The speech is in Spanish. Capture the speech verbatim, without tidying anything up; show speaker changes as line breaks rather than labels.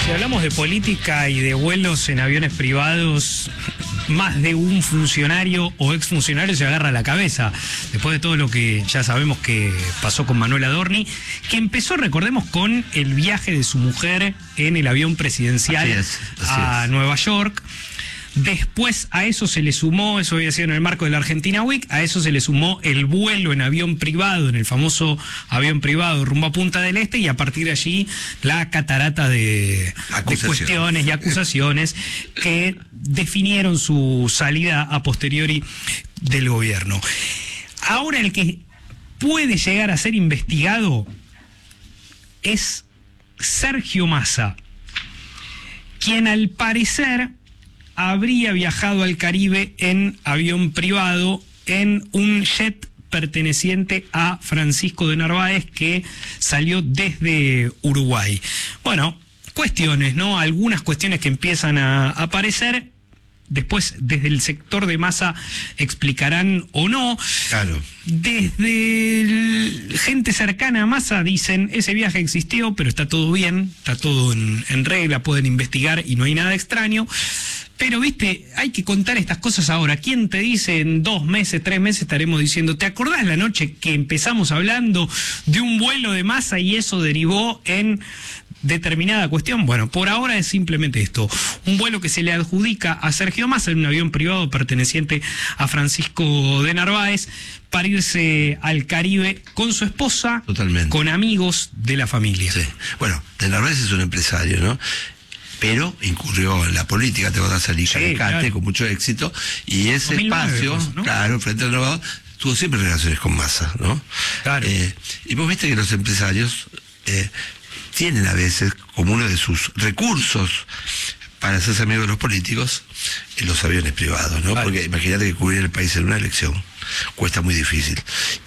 Si hablamos de política y de vuelos en aviones privados, más de un funcionario o exfuncionario se agarra la cabeza, después de todo lo que ya sabemos que pasó con Manuel Adorni, que empezó, recordemos, con el viaje de su mujer en el avión presidencial
así es, así
a
es.
Nueva York. Después a eso se le sumó, eso había sido en el marco de la Argentina Week, a eso se le sumó el vuelo en avión privado, en el famoso avión privado rumbo a Punta del Este, y a partir de allí la catarata de, de cuestiones y acusaciones que definieron su salida a posteriori del gobierno. Ahora el que puede llegar a ser investigado es Sergio Massa, quien al parecer habría viajado al Caribe en avión privado en un jet perteneciente a Francisco de Narváez que salió desde Uruguay. Bueno, cuestiones, ¿no? Algunas cuestiones que empiezan a aparecer. Después, desde el sector de Massa explicarán o no.
Claro.
Desde el, gente cercana a Massa dicen, ese viaje existió, pero está todo bien, está todo en, en regla, pueden investigar y no hay nada extraño. Pero, viste, hay que contar estas cosas ahora. ¿Quién te dice en dos meses, tres meses estaremos diciendo, ¿te acordás la noche que empezamos hablando de un vuelo de Massa y eso derivó en determinada cuestión? Bueno, por ahora es simplemente esto. Un vuelo que se le adjudica a Sergio Massa en un avión privado perteneciente a Francisco de Narváez para irse al Caribe con su esposa,
Totalmente.
Con amigos de la familia.
Sí. Bueno, de Narváez es un empresario, ¿no? Pero incurrió en la política, te vas a salir
Sí,
Cate,
claro.
con mucho éxito, y ese
dos mil nueve,
espacio,
pues, ¿no?
claro, frente al Novado, tuvo siempre relaciones con Massa, ¿no?
Claro.
Eh, y vos viste que los empresarios eh, tienen a veces como uno de sus recursos para hacerse amigos de los políticos en los aviones privados, ¿no?
Claro.
Porque imagínate que cubrir el país en una elección cuesta muy difícil.